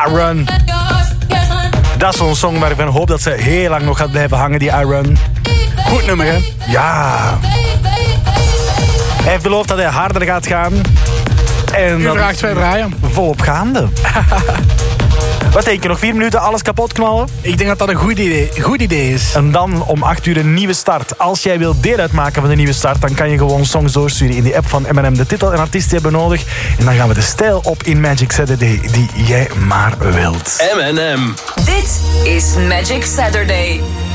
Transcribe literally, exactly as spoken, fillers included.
Run. Dat is zo'n song waar ik van hoop dat ze heel lang nog gaat blijven hangen, die I Run. Goed nummer, hè? Ja. Hij heeft beloofd dat hij harder gaat gaan. En U vraagt wij draaien. Volop gaande. Wat denk je, nog vier minuten alles kapot knallen? Ik denk dat dat een goed idee, goed idee is. En dan om acht uur een nieuwe start. Als jij wilt deel uitmaken van de nieuwe start, dan kan je gewoon songs doorsturen in die app van M en M. De titel en artiest hebben nodig. En dan gaan we de stijl op in Magic Saturday die jij maar wilt. M en M. Dit is Magic Saturday.